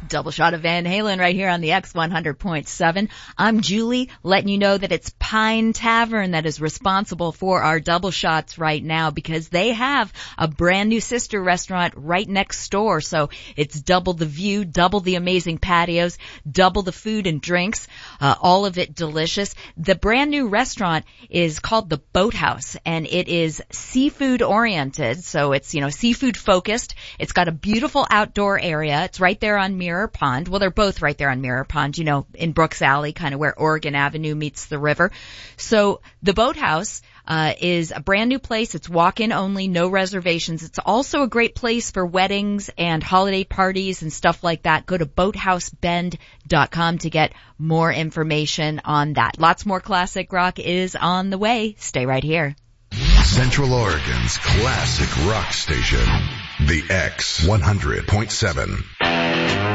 Double shot of Van Halen right here on the X100.7. I'm Julie, letting you know that it's Pine Tavern that is responsible for our double shots right now, because they have a brand new sister restaurant right next door. So it's double the view, double the amazing patios, double the food and drinks, all of it delicious. The brand new restaurant is called the Boathouse, and it is seafood oriented. So it's, seafood focused. It's got a beautiful outdoor area. It's right there on Mirror Pond. Well, they're both right there on Mirror Pond, in Brooks Alley, kind of where Oregon Avenue meets the river. So the Boathouse is a brand new place. It's walk-in only, no reservations. It's also a great place for weddings and holiday parties and stuff like that. Go to boathousebend.com to get more information on that. Lots more classic rock is on the way. Stay right here. Central Oregon's classic rock station, the X100.7.